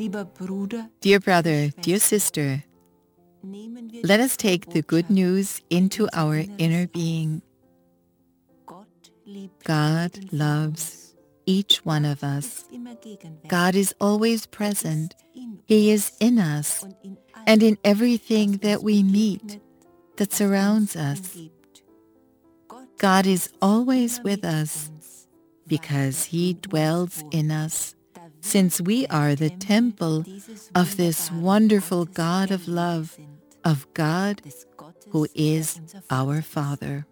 Dear brother, dear sister, let us take the good news into our inner being. God loves each one of us. God is always present. He is in us and in everything that we meet, that surrounds us. God is always with us because He dwells in us, since we are the temple of this wonderful God of love, of God who is our Father.